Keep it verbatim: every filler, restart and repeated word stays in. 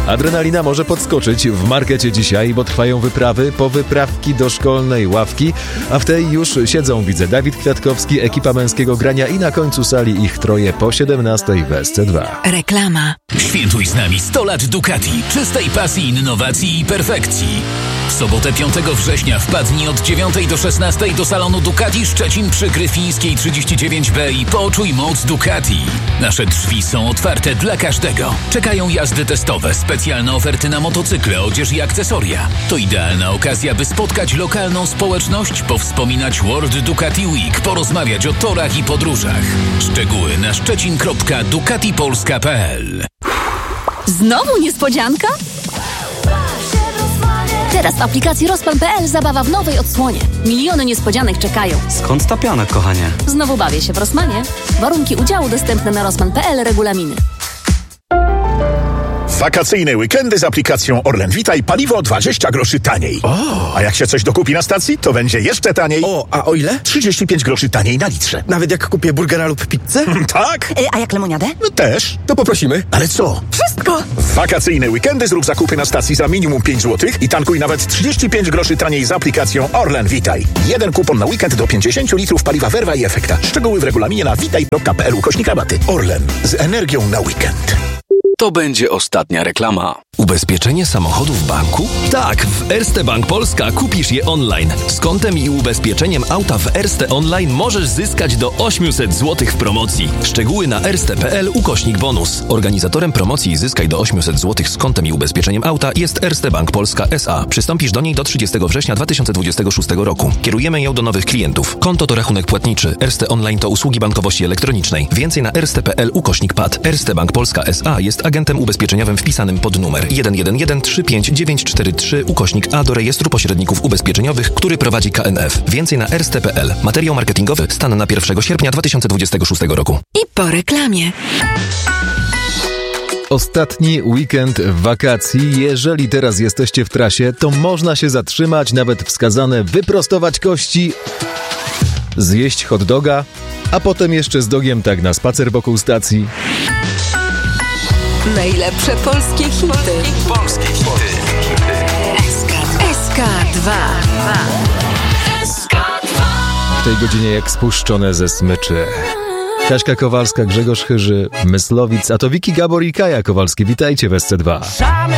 Adrenalina może podskoczyć w markecie dzisiaj, bo trwają wyprawy po wyprawki do szkolnej ławki, a w tej już siedzą, widzę, Dawid Kwiatkowski, ekipa męskiego grania i na końcu sali ich troje po siedemnastej w S C dwa. Reklama. Świętuj z nami sto lat Ducati, czystej pasji, innowacji i perfekcji. W sobotę piątego września wpadnij od dziewiątej do szesnastej do salonu Ducati Szczecin przy Gryfińskiej trzydzieści dziewięć B i poczuj moc Ducati. Nasze drzwi są otwarte dla każdego. Czekają jazdy testowe, specjalne oferty na motocykle, odzież i akcesoria. To idealna okazja, by spotkać lokalną społeczność, powspominać World Ducati Week, porozmawiać o torach i podróżach. Szczegóły na szczecin kropka ducati polska kropka p l. Znowu niespodzianka? Teraz w aplikacji Rozpan kropka p l zabawa w nowej odsłonie. Miliony niespodzianek czekają. Skąd ta piana, kochanie? Znowu bawię się w Rossmanie. Warunki udziału dostępne na rozpan kropka p l, regulaminy. Wakacyjne weekendy z aplikacją Orlen Witaj, paliwo dwadzieścia groszy taniej. O. A jak się coś dokupi na stacji, to będzie jeszcze taniej. O, a o ile? trzydzieści pięć groszy taniej na litrze. Nawet jak kupię burgera lub pizzę? Tak? A jak lemoniadę? No też. To poprosimy. Ale co? Wszystko! W wakacyjne weekendy zrób zakupy na stacji za minimum pięć złotych i tankuj nawet trzydzieści pięć groszy taniej z aplikacją Orlen Witaj. Jeden kupon na weekend do pięćdziesiąt litrów paliwa Verva i Efekta. Szczegóły w regulaminie na witaj kropka p l ukośnik rabaty. Orlen. Z energią na weekend. To będzie ostatnia reklama. Ubezpieczenie samochodu w banku? Tak, w Erste Bank Polska kupisz je online. Z kontem i ubezpieczeniem auta w Erste Online możesz zyskać do osiemset złotych w promocji. Szczegóły na erste kropka p l ukośnik bonus. Organizatorem promocji Zyskaj do osiemset złotych z kontem i ubezpieczeniem auta jest Erste Bank Polska S A. Przystąpisz do niej do trzydziestego września dwa tysiące dwudziestego szóstego roku. Kierujemy ją do nowych klientów. Konto to rachunek płatniczy. Erste Online to usługi bankowości elektronicznej. Więcej na erste kropka p l ukośnik p a t. Erste Bank Polska S A jest agentem ubezpieczeniowym wpisanym pod numer jeden jeden jeden trzy pięć dziewięć cztery trzy ukośnik A do rejestru pośredników ubezpieczeniowych, który prowadzi K N F. Więcej na erste kropka p l. Materiał marketingowy stan na pierwszego sierpnia dwa tysiące dwudziestego szóstego roku. I po reklamie. Ostatni weekend wakacji. Jeżeli teraz jesteście w trasie, to można się zatrzymać, nawet wskazane wyprostować kości, zjeść hot doga, a potem jeszcze z dogiem tak na spacer wokół stacji. Najlepsze polskie hity. Polskie hity. S K dwa. W tej godzinie jak spuszczone ze smyczy. Kaśka Kowalska, Grzegorz Chyży, Myslowic, a to Wiki Gabor i Kaja Kowalski. Witajcie w S C dwa.